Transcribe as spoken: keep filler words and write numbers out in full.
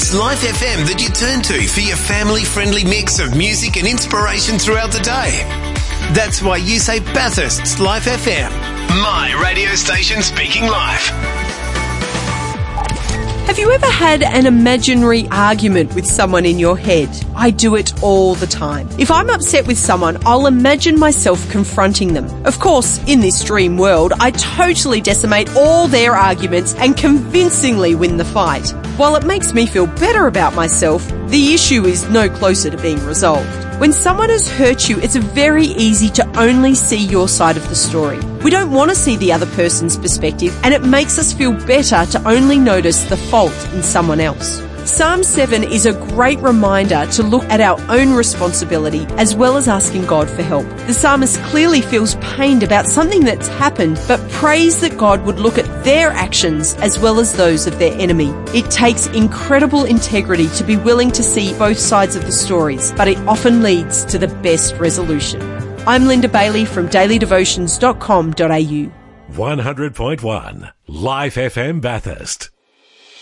It's Life F M that you turn to for your family-friendly mix of music and inspiration throughout the day. That's why you say Bathurst's Life F M. My radio station speaking life. Have you ever had an imaginary argument with someone in your head? I do it all the time. If I'm upset with someone, I'll imagine myself confronting them. Of course, in this dream world, I totally decimate all their arguments and convincingly win the fight. While it makes me feel better about myself, the issue is no closer to being resolved. When someone has hurt you, it's very easy to only see your side of the story. We don't want to see the other person's perspective, and it makes us feel better to only notice the fault in someone else. Psalm seven is a great reminder to look at our own responsibility as well as asking God for help. The psalmist clearly feels pained about something that's happened, but prays that God would look at their actions as well as those of their enemy. It takes incredible integrity to be willing to see both sides of the stories, but it often leads to the best resolution. I'm Linda Bailey from daily devotions dot com dot a u. one hundred point one Life F M Bathurst.